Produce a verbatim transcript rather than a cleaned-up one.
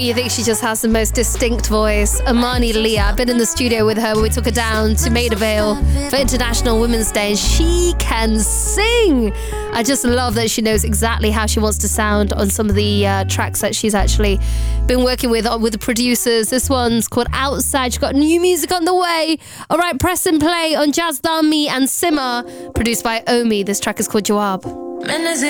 You think she just has the most distinct voice. Amani Leah, I've been in the studio with her when we took her down to Maida Vale for International Women's Day, and she can sing. I just love that she knows exactly how she wants to sound on some of the uh, tracks that she's actually been working with uh, with the producers. This one's called Outside. She's got new music on the way. All right, press and play on Jazz Dami and Simmer, produced by Omi. This track is called Jawab.